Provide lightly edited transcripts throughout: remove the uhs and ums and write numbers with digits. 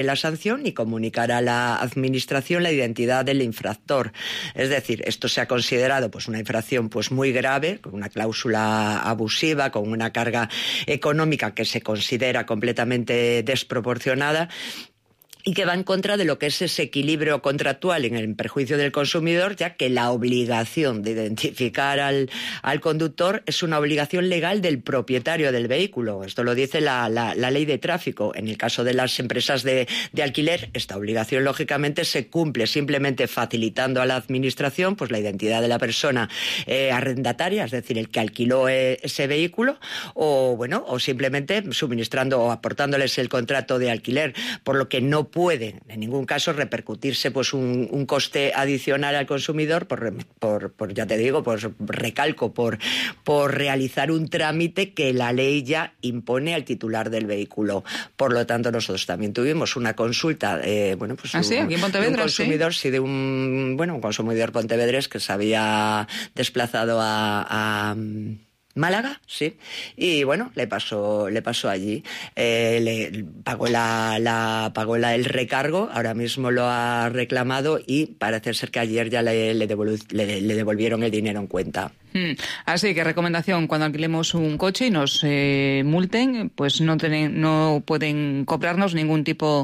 la sanción y comunicar a la administración la identidad del infractor. Es decir, esto se ha considerado pues una infracción pues muy grave, con una cláusula abusiva, con una carga económica que se considera completamente desproporcionada y que va en contra de lo que es ese equilibrio contractual en el perjuicio del consumidor, ya que la obligación de identificar al conductor es una obligación legal del propietario del vehículo. Esto lo dice la ley de tráfico. En el caso de las empresas de alquiler, esta obligación lógicamente se cumple simplemente facilitando a la administración pues la identidad de la persona arrendataria, es decir, el que alquiló ese vehículo, o simplemente suministrando o aportándoles el contrato de alquiler, por lo que no puede en ningún caso repercutirse pues un coste adicional al consumidor por ya te digo, por realizar un trámite que la ley ya impone al titular del vehículo. Por lo tanto, nosotros también tuvimos una consulta aquí en Pontevedra, un consumidor, de un consumidor pontevedrés que se había desplazado a Málaga, sí, y le pasó allí, le pagó el recargo, ahora mismo lo ha reclamado y parece ser que ayer ya le devolvieron el dinero en cuenta. Así que recomendación, cuando alquilemos un coche y nos multen, pues no pueden cobrarnos ningún tipo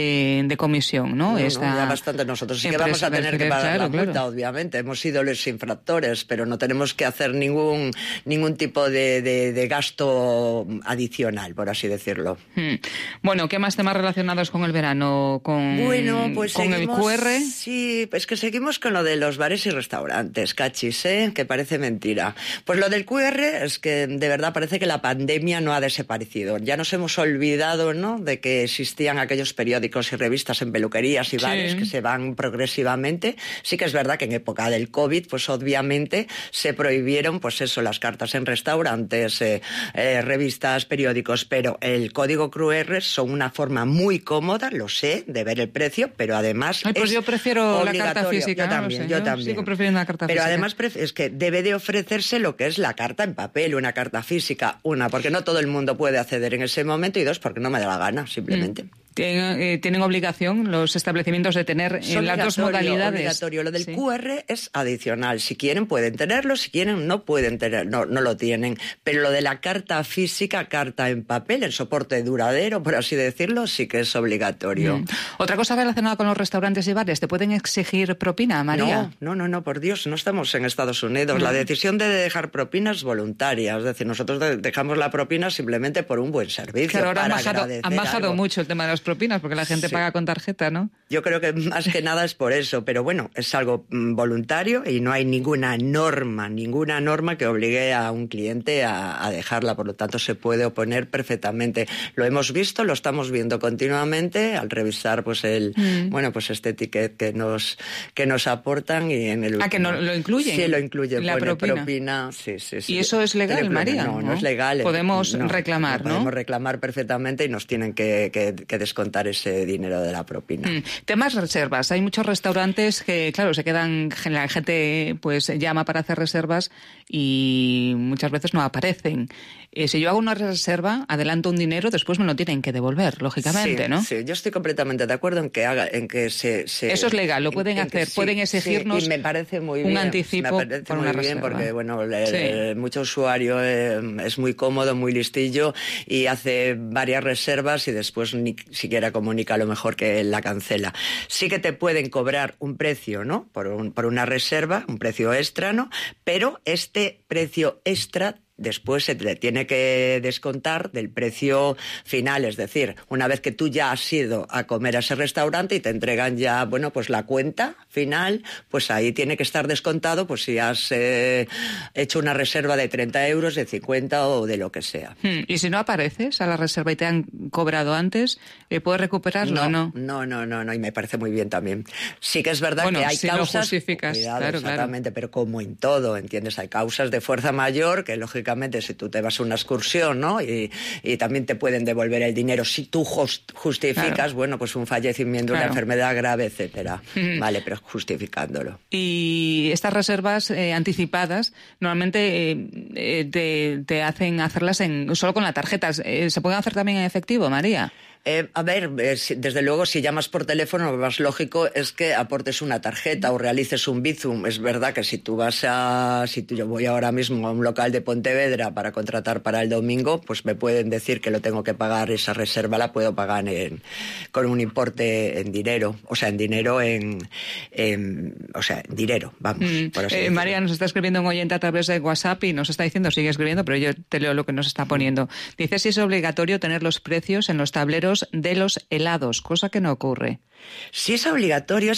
de comisión, ¿no? Ya bastante nosotros sí que vamos a tener que pagar la multa, obviamente, hemos sido los infractores, pero no tenemos que hacer ningún tipo de gasto adicional, por así decirlo. Bueno, ¿qué más temas relacionados con el verano? Con el QR. Sí, es que seguimos con lo de los bares y restaurantes, cachis, que parece mentira. Pues lo del QR es que de verdad parece que la pandemia no ha desaparecido. Ya nos hemos olvidado, ¿no?, de que existían aquellos periódicos y revistas en peluquerías y bares que se van progresivamente. Sí que es verdad que en época del COVID, pues obviamente se prohibieron, pues eso, las cartas en restaurantes, revistas, periódicos, pero el código QR son una forma muy cómoda, lo sé, de ver el precio, pero además yo prefiero la carta física. Yo también. Sigo prefiriendo la carta física. Pero además es que debe de ofrecerse lo que es la carta en papel, una carta física, porque no todo el mundo puede acceder en ese momento, y dos, porque no me da la gana, simplemente. ¿Tienen obligación los establecimientos de tener en las dos modalidades? Obligatorio. Lo del QR es adicional. Si quieren pueden tenerlo, si quieren no pueden tenerlo, no lo tienen. Pero lo de la carta física, carta en papel, en soporte duradero, por así decirlo, sí que es obligatorio. Otra cosa relacionada con los restaurantes y bares, ¿te pueden exigir propina, María? No, por Dios, no estamos en Estados Unidos. La decisión de dejar propina es voluntaria. Es decir, nosotros dejamos la propina simplemente por un buen servicio. Claro, ahora han bajado mucho el tema de las propinas, porque la gente paga con tarjeta, ¿no? Yo creo que más que nada es por eso, pero bueno, es algo voluntario y no hay ninguna norma que obligue a un cliente a dejarla, por lo tanto se puede oponer perfectamente. Lo hemos visto, lo estamos viendo continuamente al revisar pues este ticket que nos aportan, y en el que no lo incluyen. Sí, lo incluyen. La propina. Sí. ¿Y eso es legal, María? No es legal. Podemos reclamar, ¿no? Podemos reclamar perfectamente y nos tienen que descontar ese dinero de la propina. Temas reservas. Hay muchos restaurantes que, claro, la gente pues llama para hacer reservas y muchas veces no aparecen. Si yo hago una reserva, adelanto un dinero, después me lo tienen que devolver, lógicamente, ¿no? Sí, yo estoy completamente de acuerdo en que se eso es legal, lo pueden hacer, pueden exigirnos y me parece muy un bien, anticipo me parece por muy una bien reserva. Porque mucho usuario es muy cómodo, muy listillo y hace varias reservas y después ni siquiera comunica a lo mejor que la cancela. Sí que te pueden cobrar un precio, ¿no?, por una reserva, un precio extra, ¿no?, pero este precio extra después se te tiene que descontar del precio final, es decir, una vez que tú ya has ido a comer a ese restaurante y te entregan ya, pues la cuenta final, pues ahí tiene que estar descontado, pues si has hecho una reserva de 30 euros, de 50 o de lo que sea. ¿Y si no apareces a la reserva y te han cobrado antes, puedes recuperarlo o no? No, y me parece muy bien también. Sí que es verdad que hay si causas... lo justificas, cuidado, exactamente, pero como en todo, ¿entiendes? Hay causas de fuerza mayor que, lógicamente, si tú te vas a una excursión, ¿no?, y también te pueden devolver el dinero si tú justificas, pues un fallecimiento, una enfermedad grave, etcétera. Vale, pero justificándolo. Y estas reservas anticipadas normalmente te hacen hacerlas solo con la tarjeta. ¿Se pueden hacer también en efectivo, María? A ver, desde luego, si llamas por teléfono, lo más lógico es que aportes una tarjeta o realices un Bizum. Es verdad que si yo voy ahora mismo a un local de Pontevedra para contratar para el domingo, pues me pueden decir que lo tengo que pagar, esa reserva la puedo pagar con un importe en dinero, vamos. Por así María, nos está escribiendo un oyente a través de WhatsApp y nos está diciendo, sigue escribiendo, pero yo te leo lo que nos está poniendo. Dice si es obligatorio tener los precios en los tableros de los helados, cosa que no ocurre. Si es obligatorio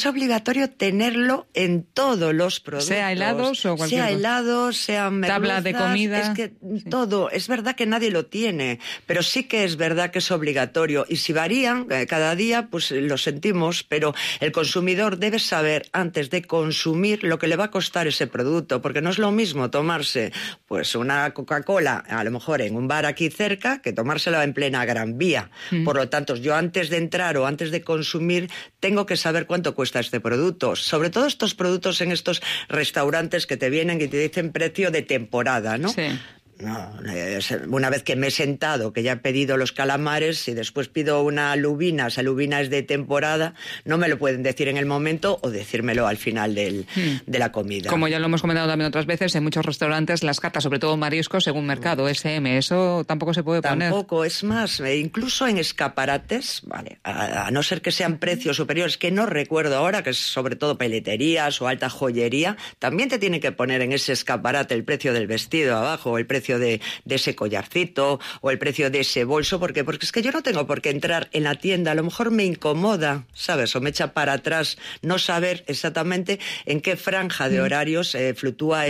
tenerlo en todos los productos. Sea helados o cualquier cosa. Sea helados, sea merluzas, tabla de comida. Es que todo, es verdad que nadie lo tiene, pero sí que es verdad que es obligatorio. Y si varían cada día, pues lo sentimos, pero el consumidor debe saber antes de consumir lo que le va a costar ese producto, porque no es lo mismo tomarse pues una Coca-Cola, a lo mejor en un bar aquí cerca, que tomársela en plena Gran Vía. Por lo tanto, yo antes de entrar o antes de consumir, tengo que saber cuánto cuesta este producto. Sobre todo estos productos en estos restaurantes que te vienen y te dicen precio de temporada, ¿no? Sí. No, una vez que me he sentado, que ya he pedido los calamares y después pido una lubina, esa lubina es de temporada, no me lo pueden decir en el momento o decírmelo al final de la comida. Como ya lo hemos comentado también otras veces, en muchos restaurantes las cartas, sobre todo mariscos, según mercado, SM, eso tampoco se puede poner. Tampoco, es más, incluso en escaparates, vale, a no ser que sean precios superiores, que no recuerdo ahora, que es sobre todo peleterías o alta joyería, también te tiene que poner en ese escaparate el precio del vestido abajo, el precio de ese collarcito o el precio de ese bolso. ¿Por qué? Porque es que yo no tengo por qué entrar en la tienda, a lo mejor me incomoda, ¿sabes? O me echa para atrás no saber exactamente en qué franja de horarios fluctúa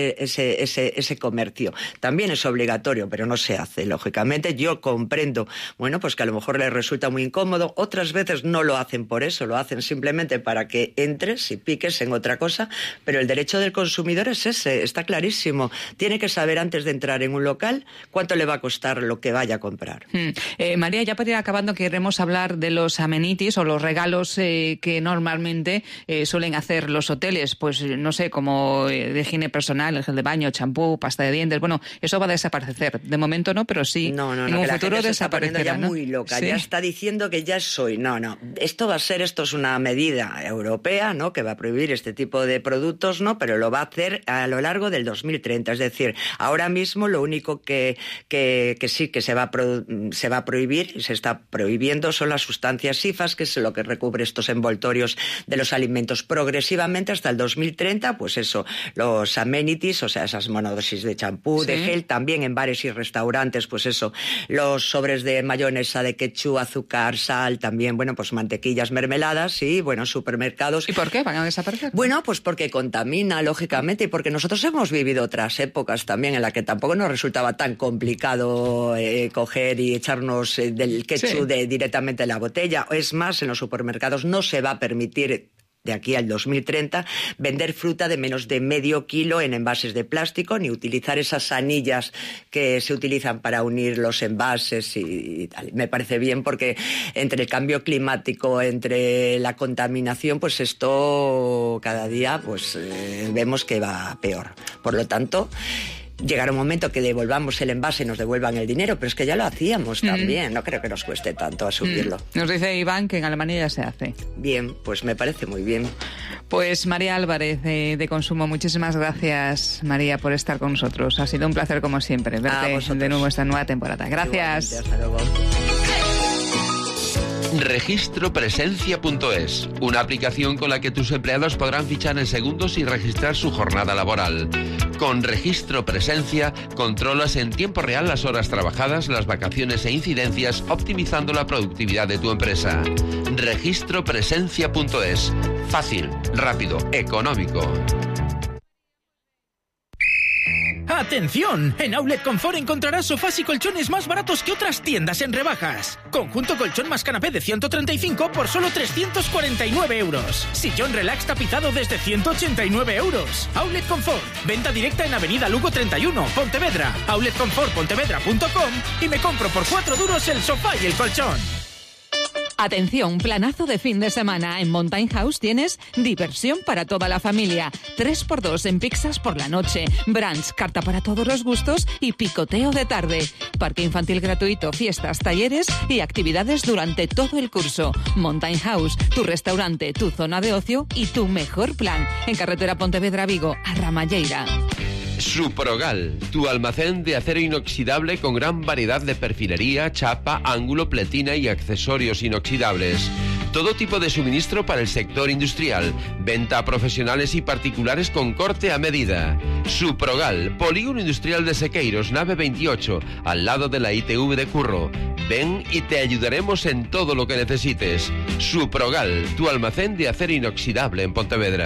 ese comercio. También es obligatorio, pero no se hace, lógicamente. Yo comprendo, bueno, pues que a lo mejor les resulta muy incómodo, otras veces no lo hacen por eso, lo hacen simplemente para que entres y piques en otra cosa, pero el derecho del consumidor es ese, está clarísimo. Tiene que saber antes de entrar en un local cuánto le va a costar lo que vaya a comprar. María, ya para ir acabando, queremos hablar de los amenities o los regalos que normalmente suelen hacer los hoteles, pues no sé, como de higiene personal, el gel de baño, champú, pasta de dientes. Bueno, eso va a desaparecer. De momento no, pero sí, en un futuro desaparecerá. Ya ¿no? muy loca, sí. Ya está diciendo que ya soy. No. Esto es una medida europea, ¿no? Que va a prohibir este tipo de productos, ¿no? Pero lo va a hacer a lo largo del 2030. Es decir, ahora mismo lo único que sí que se va a prohibir y se está prohibiendo son las sustancias SIFAS, que es lo que recubre estos envoltorios de los alimentos. Progresivamente hasta el 2030, pues eso, los amenities, o sea, esas monodosis de champú, de gel, también en bares y restaurantes, pues eso, los sobres de mayonesa, de ketchup, azúcar, sal, también, bueno, pues mantequillas, mermeladas y, bueno, supermercados. ¿Y por qué van a desaparecer? Bueno, pues porque contamina, lógicamente, y porque nosotros hemos vivido otras épocas también en las que tampoco nos resultaba tan complicado coger y echarnos del ketchup directamente en la botella. Es más, en los supermercados no se va a permitir de aquí al 2030 vender fruta de menos de medio kilo en envases de plástico, ni utilizar esas anillas que se utilizan para unir los envases y tal. Me parece bien porque entre el cambio climático, entre la contaminación, pues esto cada día pues vemos que va peor. Por lo tanto, llegará un momento que devolvamos el envase y nos devuelvan el dinero, pero es que ya lo hacíamos también, no creo que nos cueste tanto asumirlo. Nos dice Iván que en Alemania ya se hace. Bien, pues me parece muy bien. Pues María Álvarez de Consumo, muchísimas gracias, María, por estar con nosotros. Ha sido un placer como siempre verte de nuevo esta nueva temporada. Gracias. Hasta luego. Registropresencia.es, una aplicación con la que tus empleados podrán fichar en segundos y registrar su jornada laboral. Con Registro Presencia controlas en tiempo real las horas trabajadas, las vacaciones e incidencias, optimizando la productividad de tu empresa. Registropresencia.es. Fácil, rápido, económico. ¡Atención! En Outlet Confort encontrarás sofás y colchones más baratos que otras tiendas en rebajas. Conjunto colchón más canapé de 135 por solo 349 euros. Sillón relax tapizado desde 189 euros. Outlet Confort. Venta directa en Avenida Lugo 31, Pontevedra. Outletconfortpontevedra.com y me compro por 4 duros el sofá y el colchón. Atención, planazo de fin de semana. En Mountain House tienes diversión para toda la familia. 3x2 en pizzas por la noche, brunch, carta para todos los gustos y picoteo de tarde. Parque infantil gratuito, fiestas, talleres y actividades durante todo el curso. Mountain House, tu restaurante, tu zona de ocio y tu mejor plan. En carretera Pontevedra-Vigo, a Ramalleira. Suprogal, tu almacén de acero inoxidable con gran variedad de perfilería, chapa, ángulo, pletina y accesorios inoxidables. Todo tipo de suministro para el sector industrial. Venta a profesionales y particulares con corte a medida. Suprogal, Polígono Industrial de Sequeiros, nave 28, al lado de la ITV de Curro. Ven y te ayudaremos en todo lo que necesites. Suprogal, tu almacén de acero inoxidable en Pontevedra.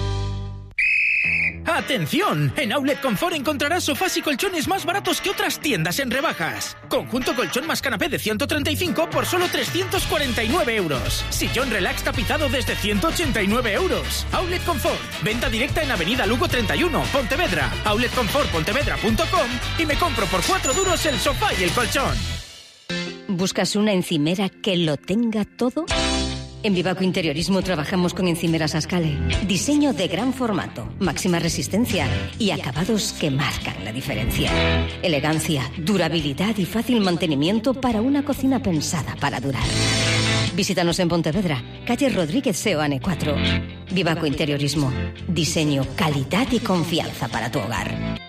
¡Atención! En Outlet Confort encontrarás sofás y colchones más baratos que otras tiendas en rebajas. Conjunto colchón más canapé de 135 por solo 349 euros. Sillón relax tapizado desde 189 euros. Outlet Confort. Venta directa en Avenida Lugo 31, Pontevedra. outletconfortpontevedra.com y me compro por 4 duros el sofá y el colchón. ¿Buscas una encimera que lo tenga todo? En Vivaco Interiorismo trabajamos con encimeras Ascale. Diseño de gran formato, máxima resistencia y acabados que marcan la diferencia. Elegancia, durabilidad y fácil mantenimiento para una cocina pensada para durar. Visítanos en Pontevedra, calle Rodríguez Seoane 4. Vivaco Interiorismo. Diseño, calidad y confianza para tu hogar.